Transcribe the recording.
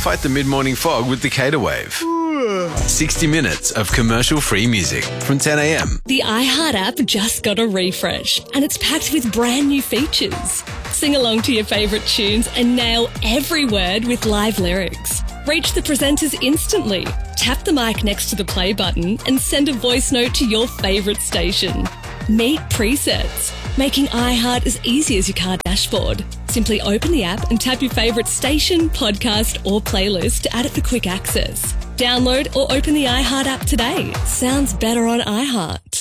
Fight the mid-morning fog with the Cater Wave. 60 minutes of commercial-free music from 10 a.m. The iHeart app just got a refresh and it's packed with brand new features. Sing along to your favourite tunes and nail every word with live lyrics. Reach the presenters instantly. Tap the mic next to the play button and send a voice note to your favourite station. Meet presets, making iHeart as easy as your car dashboard. Simply open the app and tap your favourite station, podcast or playlist to add it for quick access. Download or open the iHeart app today. Sounds better on iHeart.